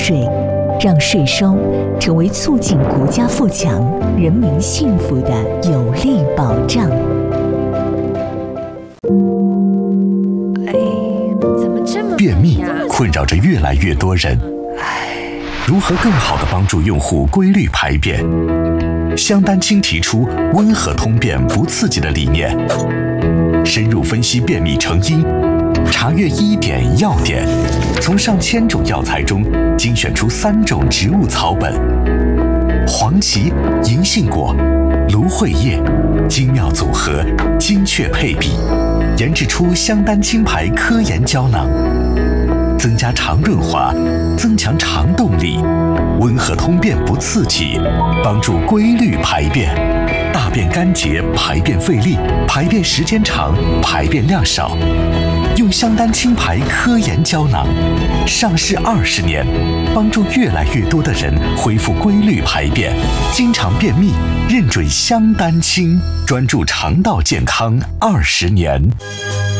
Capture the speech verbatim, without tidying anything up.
税，让税收成为促进国家富强、人民幸福的有力保障。 便秘困扰着越来越多人，如何更好地帮助用户规律排便？香丹清提出温和通便不刺激的理念，深入分析便秘成因，查阅医典药典，从上千种药材中精选出三种植物草本：黄芪、银杏果、芦荟叶，精妙组合，精确配比，研制出香丹清牌科研胶囊，增加肠润滑，增强肠动力，温和通便不刺激，帮助规律排便，大便干结，排便费力，排便时间长，排便量少。用香丹清牌科研胶囊，上市二十年，帮助越来越多的人恢复规律排便，经常便秘，认准香丹清，专注肠道健康二十年。